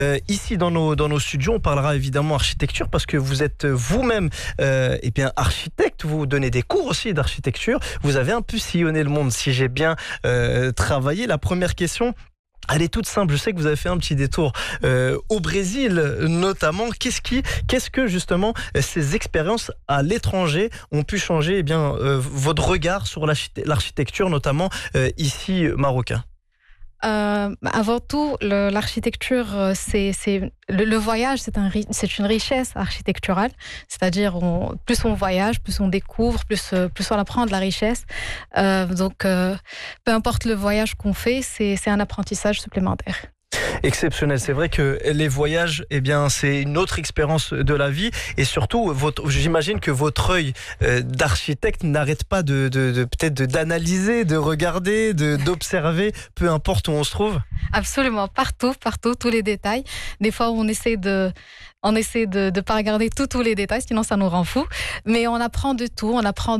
Ici dans nos studios, on parlera évidemment architecture parce que vous êtes vous-même architecte, vous donnez des cours aussi d'architecture, vous avez un peu sillonné le monde si j'ai bien travaillé. La première question, elle est toute simple, je sais que vous avez fait un petit détour au Brésil notamment. Qu'est-ce que justement ces expériences à l'étranger ont pu changer votre regard sur l'architecture notamment ici marocain? Avant tout, l'architecture, le voyage, c'est une richesse architecturale. C'est-à-dire, plus on voyage, plus on découvre, plus on apprend de la richesse. Peu importe le voyage qu'on fait, c'est un apprentissage supplémentaire. Exceptionnel. C'est vrai que les voyages, c'est une autre expérience de la vie et surtout, j'imagine que votre œil d'architecte n'arrête pas peut-être d'analyser, de regarder, d'observer, peu importe où on se trouve. Absolument, partout, tous les détails. Des fois, on essaie de pas regarder tous les détails, sinon ça nous rend fous. Mais on apprend de tout. On apprend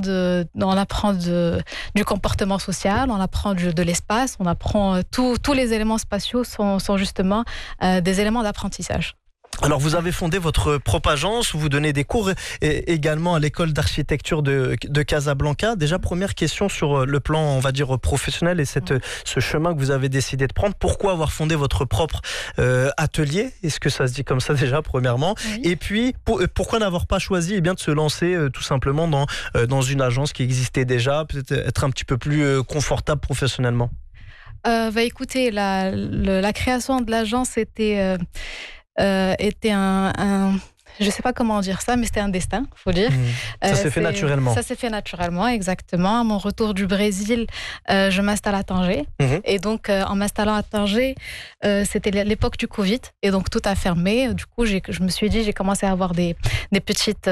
du comportement social, on apprend de l'espace, on apprend tous les éléments spatiaux sont justement des éléments d'apprentissage. Alors vous avez fondé votre propre agence, vous donnez des cours également à l'école d'architecture de Casablanca. Déjà première question sur le plan, on va dire professionnel et ce chemin que vous avez décidé de prendre. Pourquoi avoir fondé votre propre atelier? Est-ce que ça se dit comme ça déjà premièrement? Oui. Et puis pourquoi n'avoir pas choisi de se lancer tout simplement dans une agence qui existait déjà, peut-être être un petit peu plus confortable professionnellement? Écoutez, la création de l'agence était je sais pas comment dire ça, mais c'était un destin, faut dire. Ça s'est fait naturellement. Ça s'est fait naturellement, exactement. À mon retour du Brésil, je m'installe à Tanger. Et donc, en m'installant à Tanger, c'était l'époque du Covid. Et donc, tout a fermé. Du coup, je me suis dit, j'ai commencé à avoir des petites...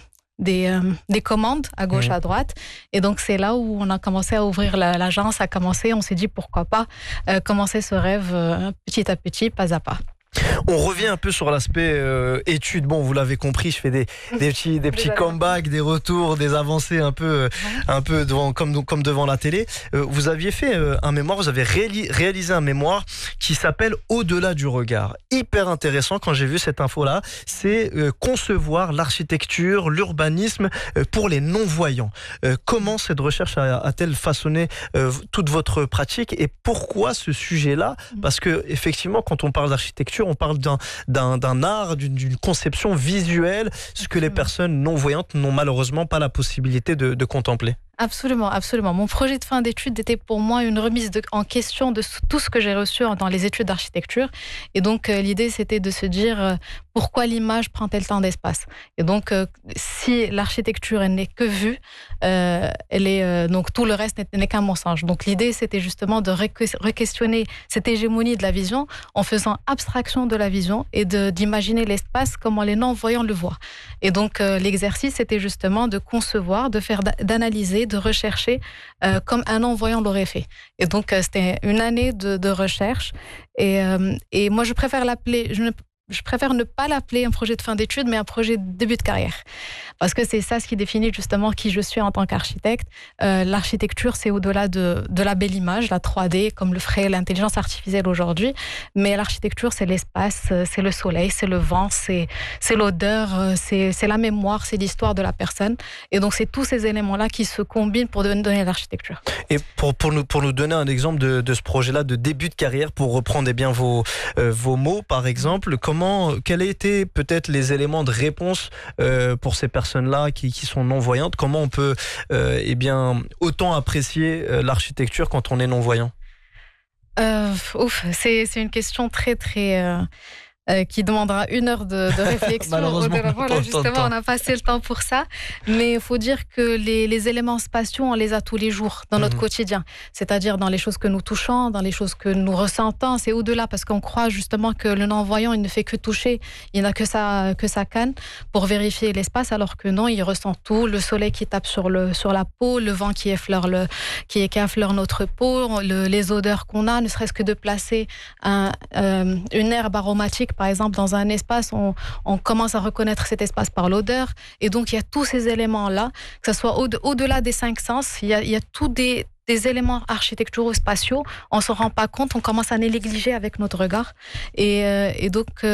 des commandes à gauche, à droite. Et donc, c'est là où on a commencé à ouvrir l'agence, on s'est dit, pourquoi pas commencer ce rêve petit à petit, pas à pas. On revient un peu sur l'aspect études. Bon, vous l'avez compris, je fais des petits comebacks, des retours, des avancées un peu comme devant la télé. Vous aviez fait un mémoire, vous avez réalisé un mémoire qui s'appelle Au-delà du regard. Hyper intéressant quand j'ai vu cette info-là. C'est concevoir l'architecture, l'urbanisme pour les non-voyants. Comment cette recherche a-t-elle façonné toute votre pratique et pourquoi ce sujet-là? Parce que effectivement, quand on parle d'architecture, on parle d'un art, d'une conception visuelle, ce que les personnes non-voyantes n'ont malheureusement pas la possibilité de contempler. Absolument, absolument. Mon projet de fin d'études était pour moi une remise en question de tout ce que j'ai reçu dans les études d'architecture. Et donc, l'idée, c'était de se dire pourquoi l'image prend-elle tant d'espace? Et donc, si l'architecture elle n'est que vue, donc tout le reste n'est qu'un mensonge. Donc, l'idée, c'était justement de re-questionner cette hégémonie de la vision en faisant abstraction de la vision et d'imaginer l'espace comment les non-voyants le voient. Et donc, l'exercice, c'était justement de concevoir, d'analyser, de rechercher comme un non-voyant l'aurait fait. Et donc, c'était une année de recherche. Et moi, je préfère ne pas l'appeler un projet de fin d'études, mais un projet de début de carrière. Parce que c'est ça ce qui définit justement qui je suis en tant qu'architecte. L'architecture, c'est au-delà de la belle image, la 3D, comme le ferait l'intelligence artificielle aujourd'hui. Mais l'architecture, c'est l'espace, c'est le soleil, c'est le vent, c'est l'odeur, c'est la mémoire, c'est l'histoire de la personne. Et donc, c'est tous ces éléments-là qui se combinent pour donner l'architecture. Et pour nous donner un exemple de ce projet-là de début de carrière, pour reprendre vos mots, par exemple, quels étaient peut-être les éléments de réponse pour ces personnes-là qui sont non-voyantes? Comment on peut autant apprécier l'architecture quand on est non-voyant? C'est une question très qui demandera 1 heure de réflexion. Malheureusement, voilà, justement, on a passé le temps pour ça. Mais il faut dire que les éléments spatiaux, on les a tous les jours dans notre quotidien. C'est-à-dire dans les choses que nous touchons, dans les choses que nous ressentons. C'est au-delà parce qu'on croit justement que le non-voyant, il ne fait que toucher. Il n'a que sa canne pour vérifier l'espace, alors que non, il ressent tout. Le soleil qui tape sur la peau, le vent qui effleure notre peau, les odeurs qu'on a, ne serait-ce que de placer une herbe aromatique par exemple, dans un espace, on commence à reconnaître cet espace par l'odeur. Et donc, il y a tous ces éléments-là, que ce soit au-delà des 5 sens, il y a tous des éléments architecturaux spatiaux. On ne s'en rend pas compte, on commence à les négliger avec notre regard. Et donc,